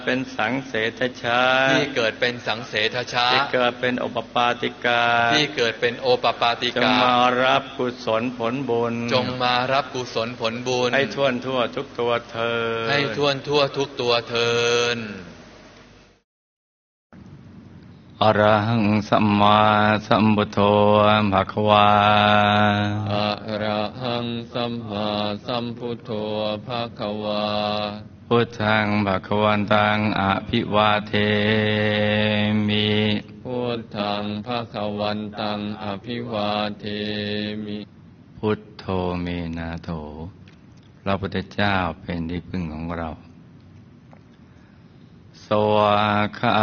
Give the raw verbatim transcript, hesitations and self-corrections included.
เป็นสังเสทชาที่เกิดเป็นสังเสทชาที่เกิดเป็นโอปปาติกาที่เกิดเป็นโอปปาติกาจงมารับกุศลผลบุญจงมารับกุศลผลบุญให้ท่วนทั่วทุกตัวเธอให้ท่วนทั่วทุกตัวเทินอรหังสัมมาสัมพุทโธภะคะวาอะระหังสัมมาสัมพุทโธภะคะวาพุทธังภะคะวันตังอภิวาเทมิพุทธังภะคะวันตังอภิวาเทมิพุทโธเมนะโถพระพุทธเจ้าเป็นที่พึ่งของเราสวากขา